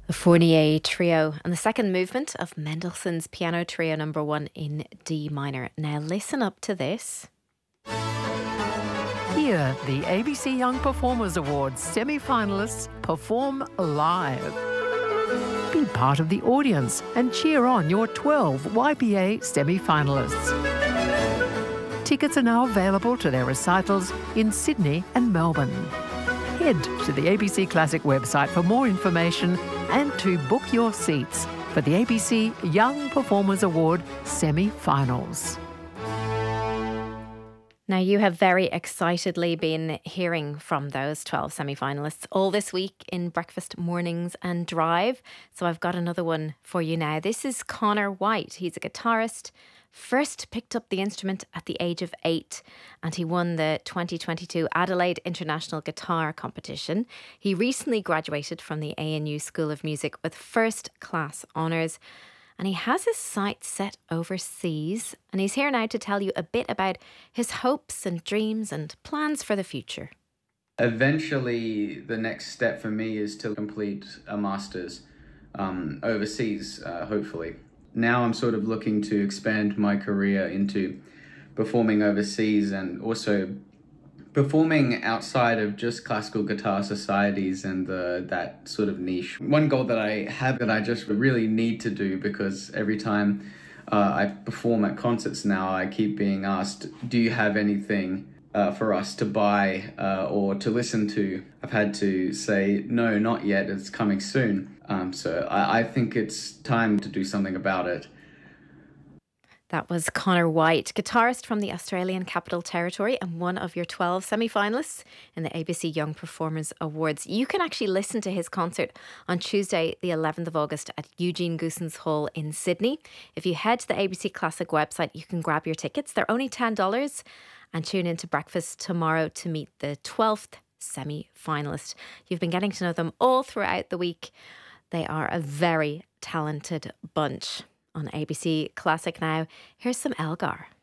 The Fournier Trio and the second movement of Mendelssohn's Piano Trio number 1 in D minor. Now listen up to this. Here, the ABC Young Performers Awards semi-finalists perform live. Be part of the audience and cheer on your 12 YPA semi-finalists. Tickets are now available to their recitals in Sydney and Melbourne. Head to the ABC Classic website for more information and to book your seats for the ABC Young Performers Award semi-finals. Now, you have very excitedly been hearing from those 12 semi-finalists all this week in Breakfast Mornings and Drive. So I've got another one for you now. This is Connor White. He's a guitarist, first picked up the instrument at the age of 8, and he won the 2022 Adelaide International Guitar Competition. He recently graduated from the ANU School of Music with first class honours. And he has his sights set overseas, and he's here now to tell you a bit about his hopes and dreams and plans for the future. Eventually, the next step for me is to complete a master's overseas, hopefully. Now I'm sort of looking to expand my career into performing overseas and also performing outside of just classical guitar societies and that sort of niche. One goal that I have that I just really need to do, because every time I perform at concerts now, I keep being asked, do you have anything for us to buy or to listen to? I've had to say, no, not yet, it's coming soon. So I think it's time to do something about it. That was Connor White, guitarist from the Australian Capital Territory and one of your 12 semi-finalists in the ABC Young Performers Awards. You can actually listen to his concert on Tuesday, the 11th of August at Eugene Goosens Hall in Sydney. If you head to the ABC Classic website, you can grab your tickets. They're only $10, and tune into Breakfast tomorrow to meet the 12th semi-finalist. You've been getting to know them all throughout the week. They are a very talented bunch. On ABC Classic now, here's some Elgar.